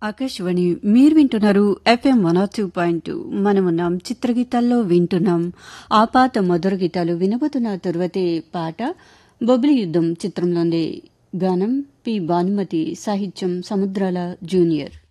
ఆకాశవాణి మీరు వింటున్నారు ఎఫ్ఎం 102.2 మనమున్నాం చిత్రగీతాల్లో వింటున్నాం ఆ పాత మధుర గీతాలు వినబోతున్న తరువాతే పాట బొబ్బిలి యుద్ధం చిత్రంలోని గానం పి భానుమతి సాహిత్యం సముద్రాల జూనియర్